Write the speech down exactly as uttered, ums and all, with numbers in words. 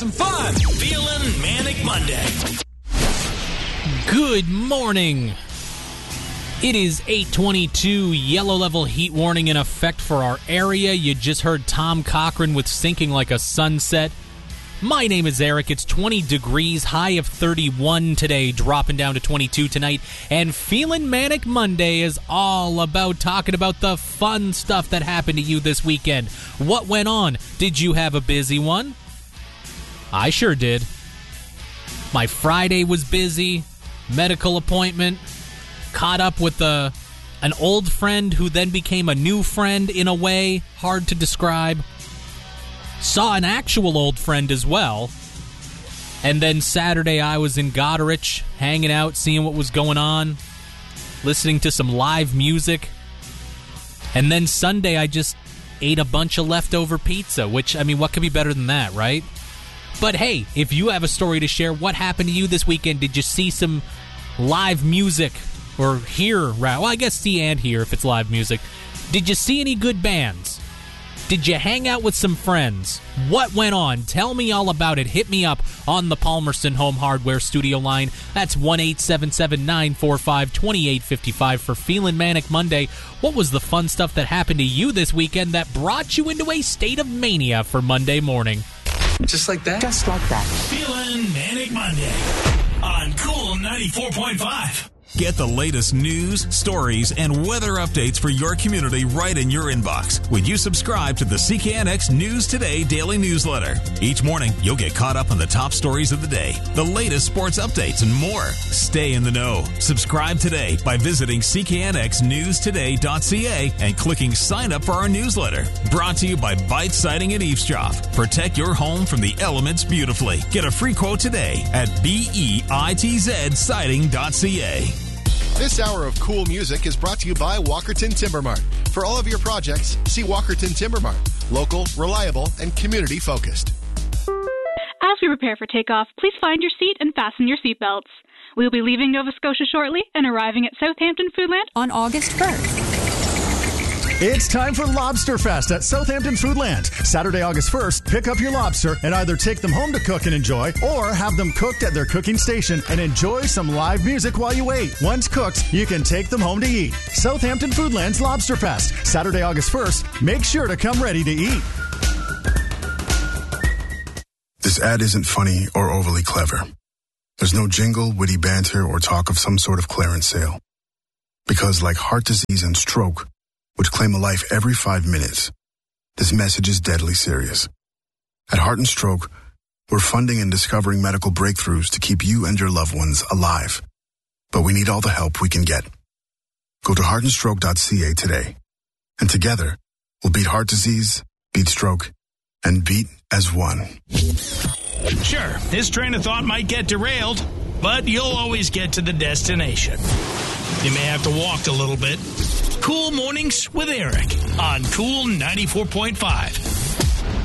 some fun. Feeling Manic Monday. Good morning. It is eight twenty-two, yellow level heat warning in effect for our area. You just heard Tom Cochran with Sinking Like a Sunset. My name is Eric. It's twenty degrees, high of thirty-one today, dropping down to twenty-two tonight. And Feeling Manic Monday is all about talking about the fun stuff that happened to you this weekend. What went on? Did you have a busy one? I sure did. My Friday was busy. Medical appointment. Caught up with a, an old friend who then became a new friend in a way hard to describe. Saw an actual old friend as well. And then Saturday I was in Goderich, hanging out, seeing what was going on, listening to some live music. And then Sunday I just ate a bunch of leftover pizza, which, I mean, what could be better than that, right? But hey, if you have a story to share, what happened to you this weekend? Did you see some live music? Or hear, well, I guess see and hear if it's live music. Did you see any good bands? Did you hang out with some friends? What went on? Tell me all about it. Hit me up on the Palmerston Home Hardware Studio line. That's one eight seven seven, nine four five, two eight five five for Feelin' Manic Monday. What was the fun stuff that happened to you this weekend that brought you into a state of mania for Monday morning? Just like that? Just like that. Feeling Manic Monday on Cool ninety-four point five. Get the latest news, stories, and weather updates for your community right in your inbox when you subscribe to the C K N X News Today daily newsletter. Each morning, you'll get caught up on the top stories of the day, the latest sports updates, and more. Stay in the know. Subscribe today by visiting c k n x news today dot c a and clicking sign up for our newsletter. Brought to you by Bite Siding and Eavesdrop. Protect your home from the elements beautifully. Get a free quote today at bitz siding dot c a. This hour of cool music is brought to you by Walkerton Timber Mart. For all of your projects, see Walkerton Timber Mart. Local, reliable, and community-focused. As we prepare for takeoff, please find your seat and fasten your seatbelts. We will be leaving Nova Scotia shortly and arriving at Southampton Foodland on August first. It's time for Lobster Fest at Southampton Foodland. Saturday, August first, pick up your lobster and either take them home to cook and enjoy or have them cooked at their cooking station and enjoy some live music while you wait. Once cooked, you can take them home to eat. Southampton Foodland's Lobster Fest, Saturday, August first. Make sure to come ready to eat. This ad isn't funny or overly clever. There's no jingle, witty banter, or talk of some sort of clearance sale. Because like heart disease and stroke, which claim a life every five minutes, this message is deadly serious. At Heart and Stroke, we're funding and discovering medical breakthroughs to keep you and your loved ones alive. But we need all the help we can get. Go to heart and stroke dot c a today. And together, we'll beat heart disease, beat stroke, and beat as one. Sure, this train of thought might get derailed, but you'll always get to the destination. You may have to walk a little bit. Cool Mornings with Eric on Cool ninety-four point five.